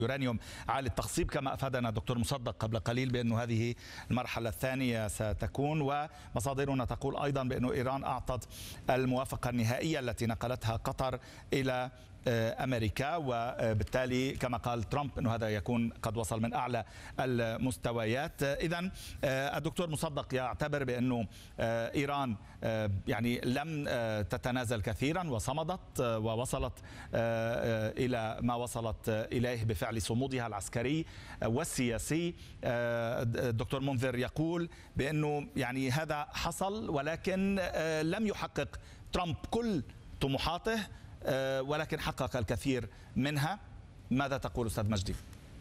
يورانيوم عالي التخصيب، كما أفادنا دكتور مصدق قبل قليل بأن هذه المرحلة الثانية ستكون، ومصادرنا تقول أيضا بأن إيران أعطت الموافقة النهائية التي نقلتها قطر إلى أمريكا، وبالتالي كما قال ترامب أنه هذا يكون قد وصل من أعلى المستويات. إذن الدكتور مصدق يعتبر بأنه إيران يعني لم تتنازل كثيرا وصمدت ووصلت إلى ما وصلت إليه بفعل صمودها العسكري والسياسي. الدكتور منذر يقول بأنه يعني هذا حصل، ولكن لم يحقق ترامب كل طموحاته، ولكن حقق الكثير منها. ماذا تقول أستاذ مجدي؟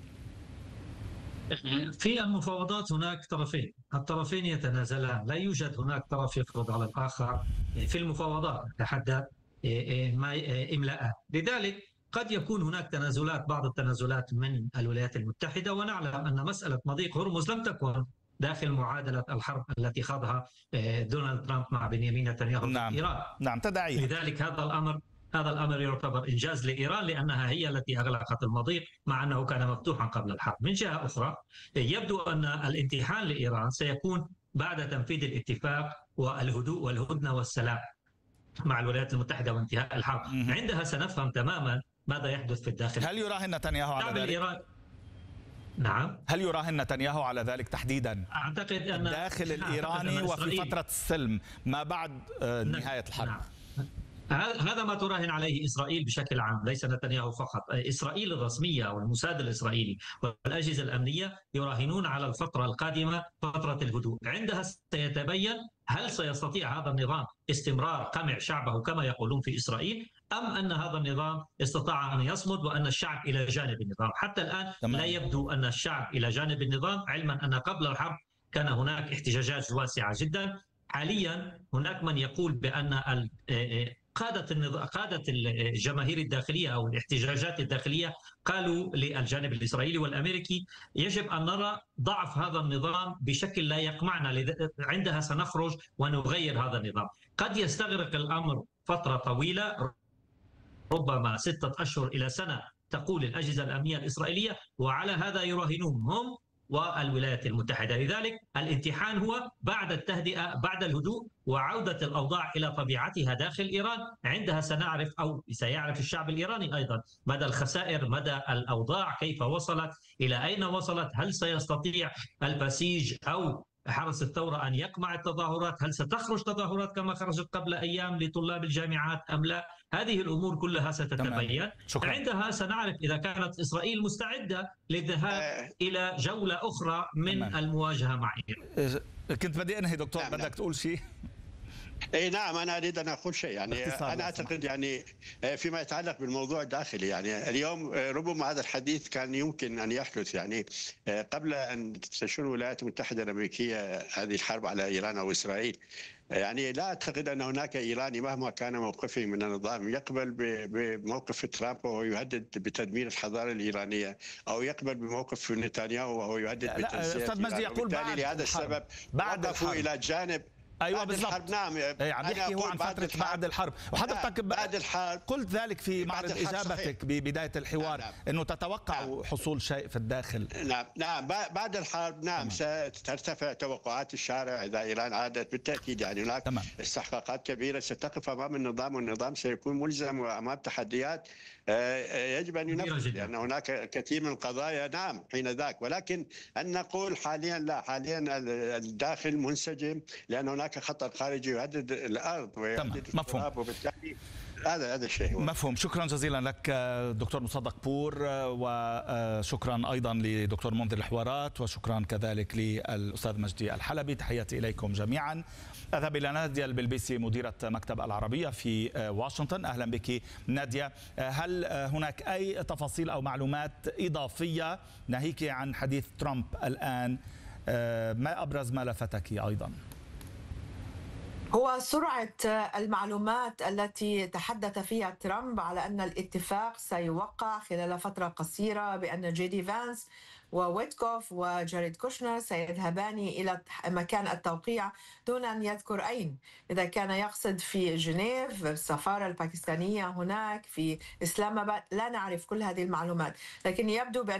في المفاوضات هناك طرفين، الطرفين يتنازلان، لا يوجد هناك طرف يفرض على الآخر في المفاوضات لحد ما إملاءها. لذلك قد يكون هناك تنازلات، بعض التنازلات من الولايات المتحدة، ونعلم أن مسألة مضيق هرمز لم تكن داخل معادلة الحرب التي خاضها دونالد ترامب مع بنيامين نتنياهو في إيران. نعم تداعي. لذلك هذا الأمر يعتبر إنجاز لإيران، لأنها هي التي أغلقت المضيق مع أنه كان مفتوحا قبل الحرب. من جهة أخرى يبدو أن الامتحان لإيران سيكون بعد تنفيذ الاتفاق والهدوء والهدنة والسلام مع الولايات المتحدة وانتهاء الحرب. عندها سنفهم تماما ماذا يحدث في الداخل. هل يراهن نتنياهو على ذلك؟ نعم. هل يراهن نتنياهو على ذلك تحديدا؟ أعتقد أن الداخل الإيراني وفي فترة السلم ما بعد نهاية الحرب. نعم. هذا ما تراهن عليه إسرائيل بشكل عام، ليس نتنياهو فقط. إسرائيل الرسمية والموساد الإسرائيلي والأجهزة الأمنية يراهنون على الفترة القادمة، فترة الهدوء. عندها سيتبين هل سيستطيع هذا النظام استمرار قمع شعبه كما يقولون في إسرائيل، أم أن هذا النظام استطاع أن يصمد وأن الشعب إلى جانب النظام. حتى الآن لا يبدو أن الشعب إلى جانب النظام، علما أن قبل الحرب كان هناك احتجاجات واسعة جدا. حاليا هناك من يقول بأن قادة الجماهير الداخلية أو الاحتجاجات الداخلية قالوا للجانب الإسرائيلي والأمريكي يجب أن نرى ضعف هذا النظام بشكل لا يقمعنا، عندها سنخرج ونغير هذا النظام. قد يستغرق الأمر فترة طويلة، ربما 6 أشهر إلى سنة تقول الأجهزة الأمنية الإسرائيلية، وعلى هذا يراهنون هم والولايات المتحدة. لذلك الامتحان هو بعد التهدئة، بعد الهدوء وعودة الأوضاع إلى طبيعتها داخل إيران. عندها سنعرف أو سيعرف الشعب الإيراني أيضا مدى الخسائر، مدى الأوضاع كيف وصلت، إلى أين وصلت، هل سيستطيع البسيج أو حرس الثورة أن يقمع التظاهرات، هل ستخرج تظاهرات كما خرجت قبل أيام لطلاب الجامعات أم لا. هذه الأمور كلها ستتبين. عندها سنعرف إذا كانت إسرائيل مستعدة للذهاب إلى جولة أخرى من المواجهة مع إيران. كنت بدي أنهي دكتور، بدك تقول شيء؟ اي نعم، انا اريد ان اقول شيء. يعني انا اعتقد يعني فيما يتعلق بالموضوع الداخلي، يعني اليوم ربما هذا الحديث كان يمكن ان يحدث يعني قبل ان تشن الولايات المتحده الامريكيه هذه الحرب على ايران او اسرائيل. يعني لا اعتقد ان هناك ايراني مهما كان موقفه من النظام يقبل بموقف ترامب وهو يهدد بتدمير الحضاره الايرانيه، او يقبل بموقف نتنياهو وهو يهدد بتنسيق. استاذ مجدي يقول لهذا السبب وقفوا الى جانب. ايوه بالضبط. نعم، عم يحكي هو عن فتره بعد الحرب، وحضرتك بعد الحرب قلت ذلك في معرض اجابتك ببدايه الحوار. نعم. انه تتوقع حصول شيء في الداخل. نعم بعد الحرب نعم سترتفع توقعات الشارع اذا ايران عادت. بالتاكيد يعني هناك استحقاقات كبيره ستقف امام النظام، والنظام سيكون ملزم وامام تحديات يجب ان ينفذ، لان هناك كثير من القضايا نعم حين ذاك. ولكن ان نقول حاليا لا، حاليا الداخل منسجم، لان هناك خطر خارجي يهدد الارض ويهدد التراب، وبالتالي هذا الشيء مفهوم. شكرا جزيلا لك دكتور مصدق بور، وشكرا ايضا لدكتور منذر الحوارات، وشكرا كذلك للاستاذ مجدي الحلبي. تحياتي اليكم جميعا. اذهب الى ناديه البلبيسي مديره مكتب العربيه في واشنطن. اهلا بك ناديه. هل هناك اي تفاصيل او معلومات اضافيه ناهيك عن حديث ترامب الان؟ ما ابرز ما لفتك ايضا؟ هو سرعة المعلومات التي تحدث فيها ترامب على أن الاتفاق سيوقع خلال فترة قصيرة، بأن جي دي فانس وويتكوف وجاريد كوشنر سيذهبان إلى مكان التوقيع دون أن يذكر أين. إذا كان يقصد في جنيف، السفارة الباكستانية هناك، في إسلام آباد، لا نعرف كل هذه المعلومات، لكن يبدو بأن